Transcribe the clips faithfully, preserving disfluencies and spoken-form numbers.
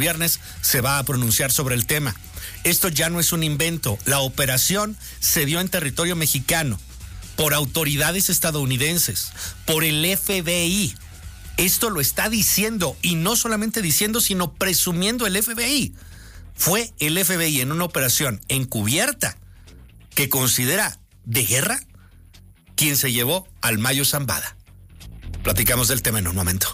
viernes se va a pronunciar sobre el tema. Esto ya no es un invento. La operación se dio en territorio mexicano por autoridades estadounidenses, por el F B I. Esto lo está diciendo, y no solamente diciendo, sino presumiendo el F B I. Fue el F B I en una operación encubierta que considera de guerra quien se llevó al Mayo Zambada. Platicamos del tema en un momento.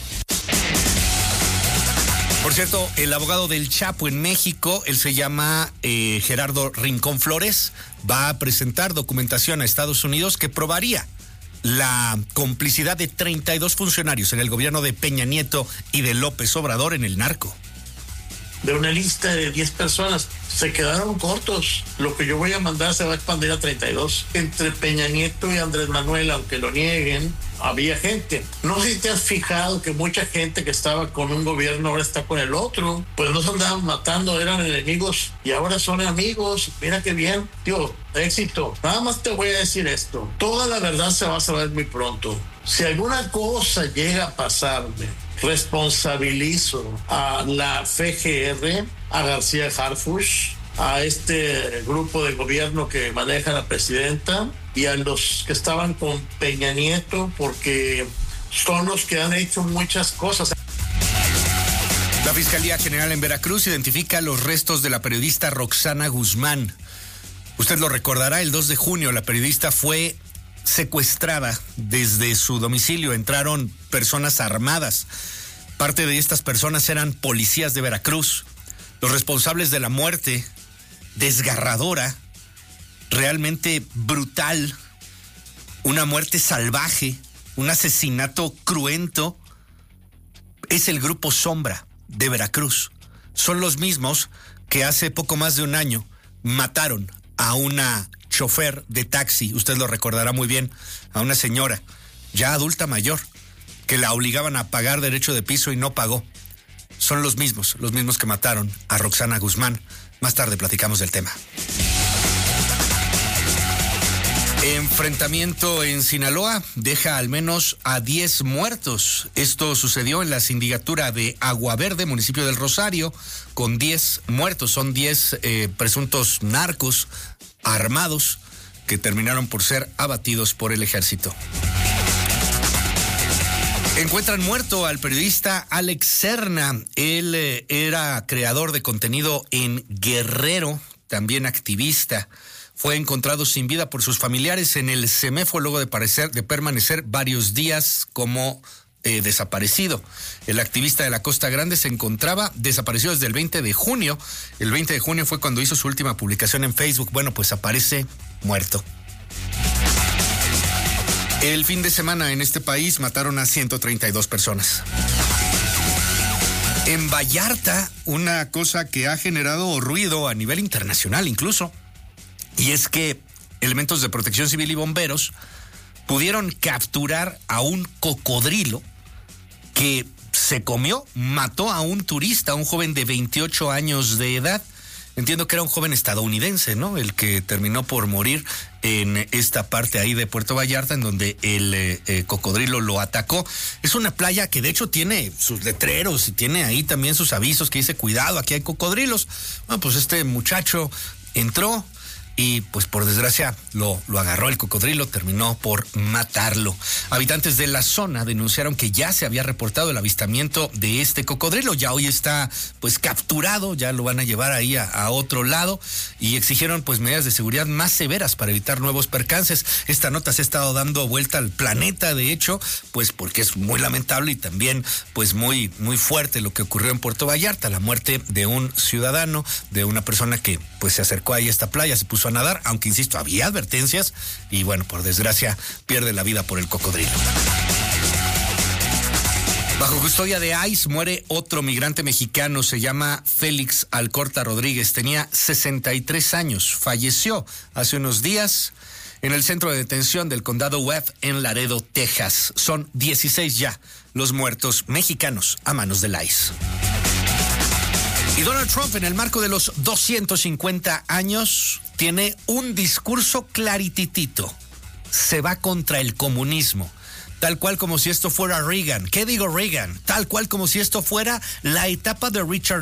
Por cierto, el abogado del Chapo en México, él se llama eh, Gerardo Rincón Flores, va a presentar documentación a Estados Unidos que probaría la complicidad de treinta y dos funcionarios en el gobierno de Peña Nieto y de López Obrador en el narco. De una lista de diez personas, se quedaron cortos. Lo que yo voy a mandar se va a expandir a treinta y dos. Entre Peña Nieto y Andrés Manuel, aunque lo nieguen, había gente. No sé si te has fijado que mucha gente que estaba con un gobierno ahora está con el otro. Pues no se andaban matando, eran enemigos y ahora son amigos. Mira qué bien. Tío, éxito. Nada más te voy a decir esto. Toda la verdad se va a saber muy pronto. Si alguna cosa llega a pasarme, responsabilizo a la F G R, a García Harfuch, a este grupo de gobierno que maneja la presidenta y a los que estaban con Peña Nieto, porque son los que han hecho muchas cosas. La Fiscalía General en Veracruz identifica los restos de la periodista Roxana Guzmán. Usted lo recordará, el dos de junio la periodista fue secuestrada desde su domicilio. Entraron personas armadas. Parte de estas personas eran policías de Veracruz. Los responsables de la muerte desgarradora, realmente brutal, una muerte salvaje, un asesinato cruento, es el Grupo Sombra de Veracruz. Son los mismos que hace poco más de un año mataron a una chofer de taxi, usted lo recordará muy bien, a una señora ya adulta mayor, que la obligaban a pagar derecho de piso y no pagó. Son los mismos, los mismos que mataron a Roxana Guzmán. Más tarde platicamos del tema. Enfrentamiento en Sinaloa deja al menos a diez muertos. Esto sucedió en la sindicatura de Agua Verde, municipio del Rosario, con diez muertos. Son diez eh, presuntos narcos armados que terminaron por ser abatidos por el ejército. Encuentran muerto al periodista Alex Serna. Él eh, era creador de contenido en Guerrero, también activista. Fue encontrado sin vida por sus familiares en el CEMEFO luego de, parecer, de permanecer varios días como eh, desaparecido. El activista de la Costa Grande se encontraba desaparecido desde el veinte de junio. El veinte de junio fue cuando hizo su última publicación en Facebook. Bueno, pues aparece muerto. El fin de semana en este país mataron a ciento treinta y dos personas. En Vallarta, una cosa que ha generado ruido a nivel internacional incluso, y es que elementos de protección civil y bomberos pudieron capturar a un cocodrilo que se comió, mató a un turista, un joven de veintiocho años de edad. Entiendo que era un joven estadounidense, ¿no? El que terminó por morir en esta parte ahí de Puerto Vallarta, en donde el eh, eh, cocodrilo lo atacó. Es una playa que de hecho tiene sus letreros y tiene ahí también sus avisos que dice, cuidado, aquí hay cocodrilos. Bueno, pues este muchacho entró y pues por desgracia lo, lo agarró el cocodrilo, terminó por matarlo. Habitantes de la zona denunciaron que ya se había reportado el avistamiento de este cocodrilo, ya hoy está pues capturado, ya lo van a llevar ahí a, a otro lado, y exigieron pues medidas de seguridad más severas para evitar nuevos percances. Esta nota se ha estado dando vuelta al planeta, de hecho, pues porque es muy lamentable y también pues muy, muy fuerte lo que ocurrió en Puerto Vallarta, la muerte de un ciudadano, de una persona que pues se acercó ahí a esta playa, se puso a nadar, aunque insisto, había advertencias y bueno, por desgracia pierde la vida por el cocodrilo. Bajo custodia de ICE muere otro migrante mexicano, se llama Félix Alcorta Rodríguez, tenía sesenta y tres años, falleció hace unos días en el centro de detención del condado Webb en Laredo, Texas. Son dieciséis ya los muertos mexicanos a manos del ICE. Y Donald Trump, en el marco de los doscientos cincuenta años, tiene un discurso clarititito. Se va contra el comunismo, tal cual como si esto fuera Reagan. ¿Qué digo Reagan? Tal cual como si esto fuera la etapa de Richard